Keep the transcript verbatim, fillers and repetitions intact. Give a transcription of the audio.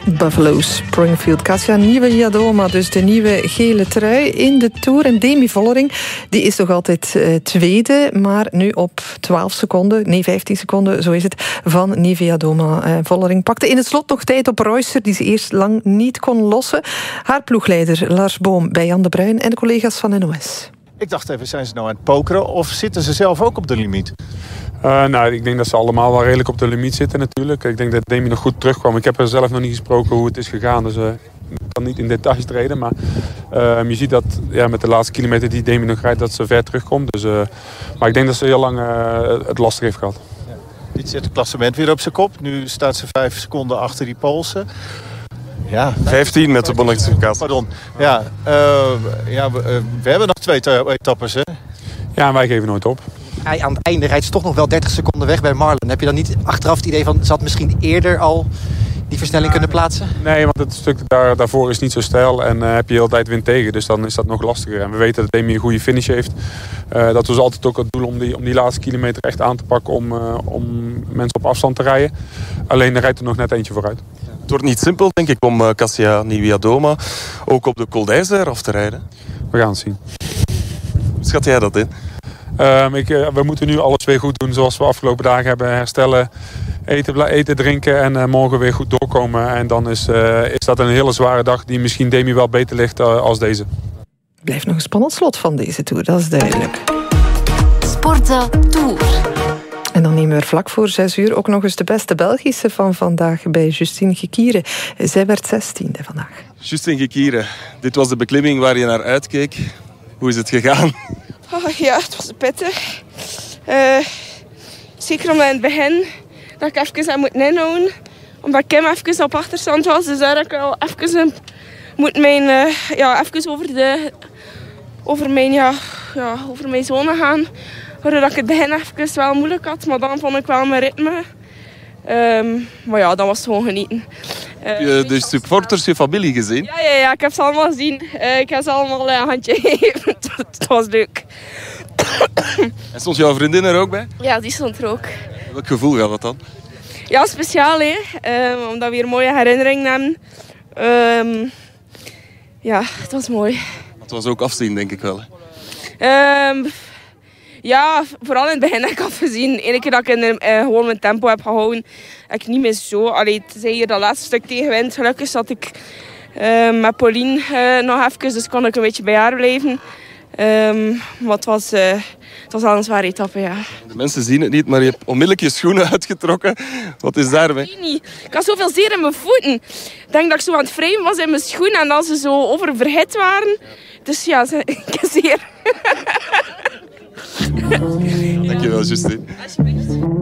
Buffalo Springfield. Kasia Niewiadoma, dus de nieuwe gele trui in de Tour. En Demi Vollering, die is nog altijd uh, tweede, maar nu op twaalf seconden, nee vijftien seconden, zo is het, van Niewiadoma. Uh, Vollering pakte in het slot nog tijd op Reusser, die ze eerst lang niet kon lossen. Haar ploegleider Lars Boom bij Jan de Bruin en de collega's van N O S. Ik dacht even, zijn ze nou aan het pokeren of zitten ze zelf ook op de limiet? Uh, nou, ik denk dat ze allemaal wel redelijk op de limiet zitten natuurlijk. Ik denk dat Demi nog goed terugkwam. Ik heb er zelf nog niet gesproken hoe het is gegaan. Dus uh, ik kan niet in details treden. Maar uh, je ziet dat ja, met de laatste kilometer die Demi nog rijdt, dat ze ver terugkomt. Dus, uh, maar ik denk dat ze heel lang uh, het lastig heeft gehad. Ja. Dit zet het klassement weer op zijn kop. Nu staat ze vijf seconden achter die Poolse. Ja, vijftien met de bonnetcertificaat. Pardon. Ja, uh, ja we, uh, we hebben nog twee etappes, hè? Ja, en wij geven nooit op. Hij aan het einde rijdt ze toch nog wel dertig seconden weg bij Marlon. Heb je dan niet achteraf het idee van, ze had misschien eerder al die versnelling kunnen plaatsen? Nee, want het stuk daar, daarvoor is niet zo steil en uh, heb je de hele tijd wind tegen. Dus dan is dat nog lastiger. En we weten dat Demi een goede finish heeft. Uh, dat was altijd ook het doel om die, om die laatste kilometer echt aan te pakken om, uh, om mensen op afstand te rijden. Alleen er rijdt er nog net eentje vooruit. Het wordt niet simpel, denk ik, om uh, Kasia Niewiadoma ook op de Col d'Isère af te rijden. We gaan het zien. Hoe schat jij dat in? Um, ik, uh, we moeten nu alles weer goed doen zoals we afgelopen dagen hebben. Herstellen, eten, eten drinken en uh, morgen weer goed doorkomen. En dan is, uh, is dat een hele zware dag die misschien Demi wel beter ligt uh, als deze. Blijft nog een spannend slot van deze Tour, dat is duidelijk. Sportza Tour. En dan nemen we er vlak voor zes uur ook nog eens de beste Belgische van vandaag bij Justine Gekiere. Zij werd zestiende vandaag. Justine Gekiere, dit was de beklimming waar je naar uitkeek. Hoe is het gegaan? Oh, ja, het was pittig. Uh, zeker omdat in het begin dat ik even aan moeten inhouden. Omdat Kim even op achterstand was. Dus daar heb ik al even moet mijn, uh, ja, even over, de, over, mijn, ja, ja, over mijn zone gaan. Waardoor ik het begin even wel moeilijk had. Maar dan vond ik wel mijn ritme. Um, maar ja, dat was gewoon genieten. Uh, heb je de supporters, je familie gezien? Ja, ja, ja, ik heb ze allemaal gezien. Uh, ik heb ze allemaal een handje gegeven. Het was leuk. En stond jouw vriendin er ook bij? Ja, die stond er ook. Welk gevoel gaat dat dan? Ja, speciaal, hè. Um, omdat we hier mooie herinneringen hebben. Um, ja, het was mooi. Het was ook afzien, denk ik wel. Um, ja, vooral in het begin heb ik afgezien. De ene keer dat ik in, uh, gewoon mijn tempo heb gehouden, heb ik niet meer zo. Allee, het zei hier dat laatste stuk tegenwind. Gelukkig zat ik uh, met Pauline uh, nog even, dus kon ik een beetje bij haar blijven. Um, maar het was, uh, het was al een zware etappe, ja. De mensen zien het niet, maar je hebt onmiddellijk je schoenen uitgetrokken. Wat is daarmee? Ik weet niet. Ik had zoveel zeer in mijn voeten. Ik denk dat ik zo aan het wrijven was in mijn schoenen en dat ze zo oververhit waren. Dus ja, ik heb zeer. Dankjewel, Justine. Alsjeblieft.